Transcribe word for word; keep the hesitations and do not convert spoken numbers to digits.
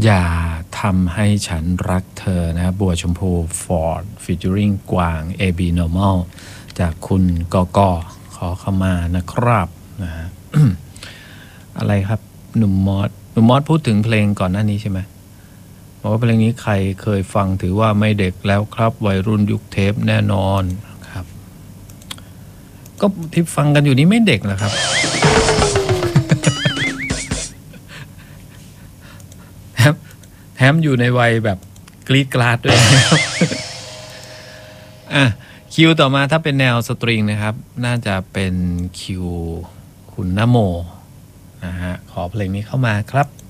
อย่าทำให้ฉันรักเธอนะครับบัวชมพูฟอร์ดฟีเจอริงกวาง เอ บี Normal จากคุณกกขอเข้ามานะครับนะฮะ อะไรครับหนุ่มมอสหนุ่มมอสพูดถึงเพลงก่อนหน้านี้ใช่ไหมบอกว่าเพลงนี้ใครเคยฟังถือว่าไม่เด็กแล้วครับวัยรุ่นยุคเทปแน่นอนครับก็ที่ฟังกันอยู่นี้ไม่เด็กแล้วครับ แถมแถมอยู่ในวัยแบบกรีดกราดด้วย อ่ะคิวต่อมาถ้าเป็นแนวสตริงนะครับน่าจะเป็นคิวคุณนโมนะฮะขอเพลงนี้เข้ามาครับ